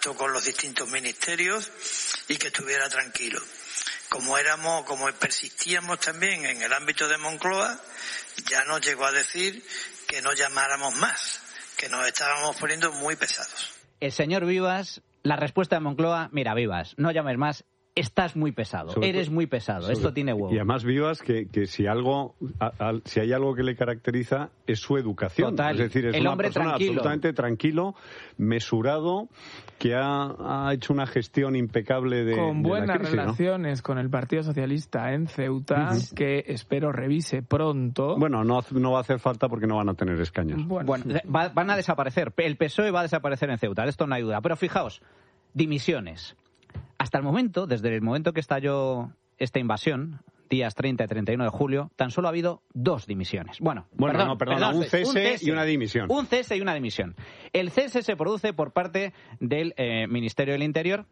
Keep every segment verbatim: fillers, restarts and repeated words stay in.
contacto con los distintos ministerios y que estuviera tranquilo. Como éramos, como persistíamos también en el ámbito de Moncloa, ya nos llegó a decir que no llamáramos más, que nos estábamos poniendo muy pesados. El señor Vivas, la respuesta de Moncloa, mira, Vivas, no llames más, estás muy pesado, sobre eres muy pesado, sobre, esto tiene huevo. Y además Vivas, que, que si algo, a, a, si hay algo que le caracteriza es su educación. Total. Es decir, es el una hombre persona tranquilo. absolutamente tranquilo, mesurado, que ha, ha hecho una gestión impecable de Con de buenas la crisis, relaciones ¿no? con el Partido Socialista en Ceuta, uh-huh. que espero revise pronto. Bueno, no, no va a hacer falta porque no van a tener escaños. Bueno, bueno va, van a desaparecer. El P S O E va a desaparecer en Ceuta, de esto no hay duda. Pero fijaos, dimisiones. Hasta el momento, desde el momento que estalló esta invasión, días treinta y treinta y uno de julio, tan solo ha habido dos dimisiones. Bueno, bueno perdón, no, perdona, perdón, un, cese un cese y una dimisión. Un cese y una dimisión. El cese se produce por parte del eh, Ministerio del Interior,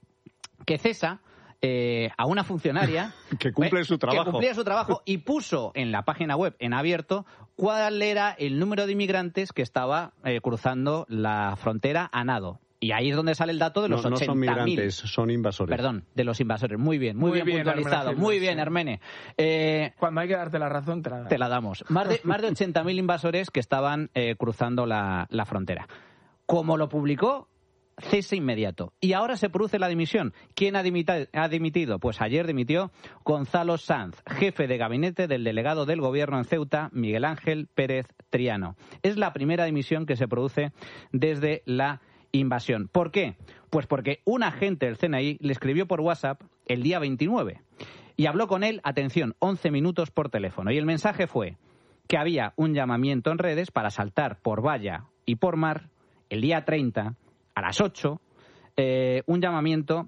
que cesa eh, a una funcionaria que cumple eh, su trabajo. Que cumplía su trabajo y puso en la página web, en abierto, cuál era el número de inmigrantes que estaba eh, cruzando la frontera a nado. Y ahí es donde sale el dato de los no, no ochenta mil. son migrantes, son invasores. Perdón, de los invasores. Muy bien, muy, muy bien, bien puntualizado. Muy bien, Hermene. Eh, Cuando hay que darte la razón, te la damos. Te la damos. Más de, más de ochenta mil invasores que estaban eh, cruzando la, la frontera. Como lo publicó, cese inmediato. Y ahora se produce la dimisión. ¿Quién ha, dimita, ha dimitido? Pues ayer dimitió Gonzalo Sanz, jefe de gabinete del delegado del Gobierno en Ceuta, Miguel Ángel Pérez Triano. Es la primera dimisión que se produce desde la invasión. ¿Por qué? Pues porque un agente del C N I le escribió por WhatsApp el día veintinueve y habló con él, atención, once minutos por teléfono. Y el mensaje fue que había un llamamiento en redes para saltar por valla y por mar el día treinta a las ocho, eh, un llamamiento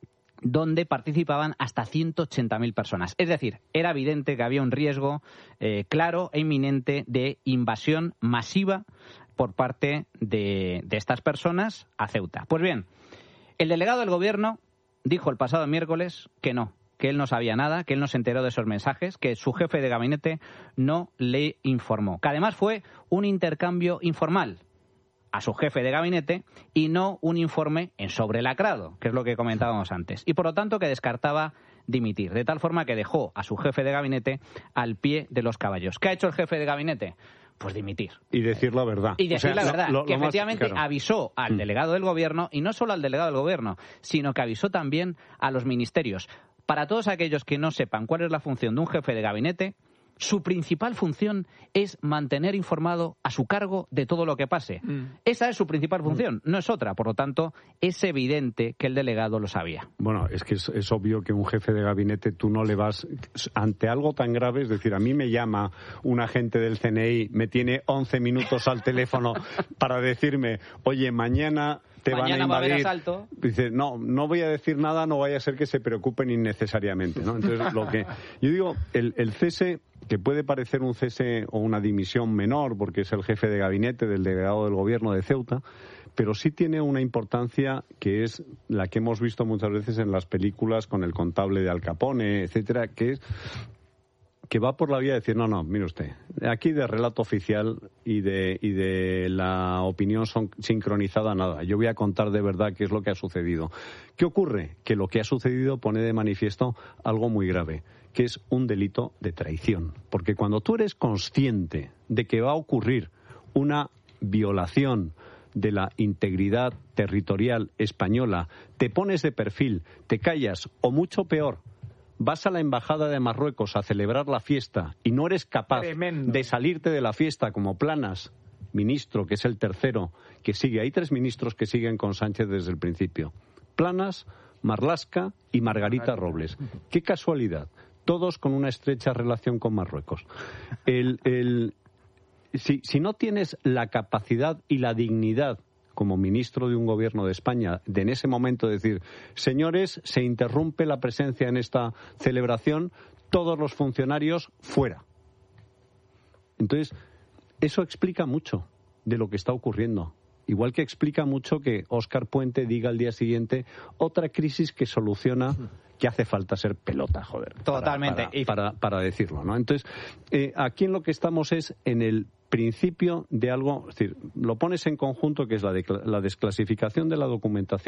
donde participaban hasta ciento ochenta mil personas. Es decir, era evidente que había un riesgo eh, claro e inminente de invasión masiva por parte de, de estas personas a Ceuta. Pues bien, el delegado del Gobierno dijo el pasado miércoles que no, que él no sabía nada, que él no se enteró de esos mensajes, que su jefe de gabinete no le informó. Que además fue un intercambio informal a su jefe de gabinete y no un informe en sobrelacrado, que es lo que comentábamos antes. Y por lo tanto que descartaba dimitir, de tal forma que dejó a su jefe de gabinete al pie de los caballos. ¿Qué ha hecho el jefe de gabinete? Pues dimitir. Y decir la verdad. Y decir o sea, la verdad, lo, lo, que lo efectivamente más, claro. avisó al mm. delegado del Gobierno, y no solo al delegado del Gobierno, sino que avisó también a los ministerios. Para todos aquellos que no sepan cuál es la función de un jefe de gabinete, su principal función es mantener informado a su cargo de todo lo que pase. Mm. Esa es su principal función, mm. no es otra. Por lo tanto, es evidente que el delegado lo sabía. Bueno, es que es, es obvio que un jefe de gabinete tú no le vas ante algo tan grave. Es decir, a mí me llama un agente del C N I, me tiene once minutos al teléfono para decirme, oye, mañana te mañana van a invadir. Va a haber asalto. Dice, no, no voy a decir nada, no vaya a ser que se preocupen innecesariamente, ¿no? Entonces, lo que yo digo, el, el cese, que puede parecer un cese o una dimisión menor, porque es el jefe de gabinete del delegado del Gobierno de Ceuta, pero sí tiene una importancia que es la que hemos visto muchas veces en las películas con el contable de Al Capone, etcétera, que es que va por la vía de decir, no, no, mire usted, aquí de relato oficial y de, y de la opinión son sincronizada nada. Yo voy a contar de verdad qué es lo que ha sucedido. ¿Qué ocurre? Que lo que ha sucedido pone de manifiesto algo muy grave, que es un delito de traición. Porque cuando tú eres consciente de que va a ocurrir una violación de la integridad territorial española, te pones de perfil, te callas o mucho peor, vas a la embajada de Marruecos a celebrar la fiesta y no eres capaz Tremendo. de salirte de la fiesta como Planas, ministro, que es el tercero que sigue. Hay tres ministros que siguen con Sánchez desde el principio. Planas, Marlaska y Margarita Robles. Qué casualidad. Todos con una estrecha relación con Marruecos. El, el, si, si no tienes la capacidad y la dignidad como ministro de un gobierno de España, de en ese momento decir, señores, se interrumpe la presencia en esta celebración, todos los funcionarios fuera. Entonces, eso explica mucho de lo que está ocurriendo. Igual que explica mucho que Óscar Puente diga al día siguiente otra crisis que soluciona, que hace falta ser pelota, joder. Totalmente. Para, para, para decirlo, ¿no? Entonces, eh, aquí en lo que estamos es en el principio de algo, es decir, lo pones en conjunto, que es la, de, la desclasificación de la documentación